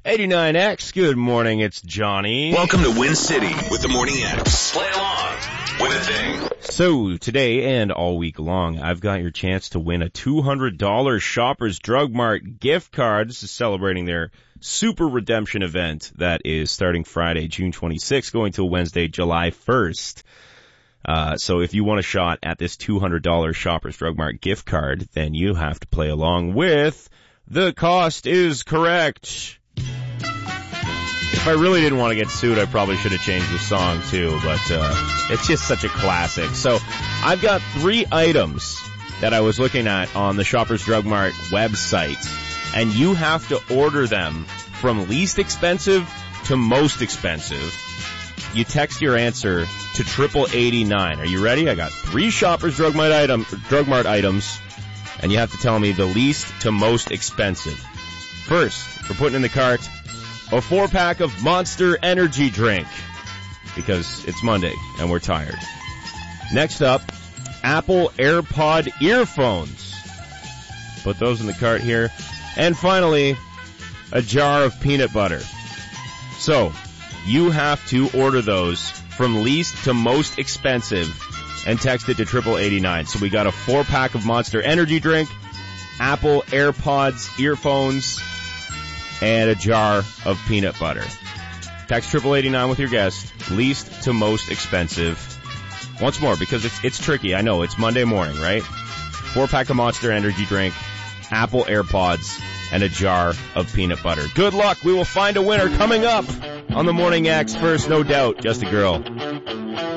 89X, good morning, it's Johnny. Welcome to Win City with the Morning X. Play along, win a thing. So, today and all week long, I've got your chance to win a $200 Shoppers Drug Mart gift card. This is celebrating their Super Redemption event that is starting Friday, June 26th, going till Wednesday, July 1st. So if you want a shot at this $200 Shoppers Drug Mart gift card, then you have to play along with The Cost is Correct. If I really didn't want to get sued, I probably should have changed the song too, but it's just such a classic. So I've got 3 items that I was looking at on the Shoppers Drug Mart website, and you have to order them from least expensive to most expensive. You text your answer to 8889. Are you ready? I got 3 Shoppers Drug Mart items, and you have to tell me the least to most expensive. First, we're putting in the cart a 4-pack of Monster Energy drink, because it's Monday and we're tired. Next up, Apple AirPod earphones. Put those in the cart here. And finally, a jar of peanut butter. So, you have to order those from least to most expensive and text it to 8889. So we got a 4-pack of Monster Energy drink, Apple AirPods earphones, and a jar of peanut butter. Text 8889 with your guess, least to most expensive. Once more, because it's tricky. I know, it's Monday morning, right? 4-pack of Monster Energy drink, Apple AirPods, and a jar of peanut butter. Good luck. We will find a winner coming up on the Morning X. First, no doubt, just a girl.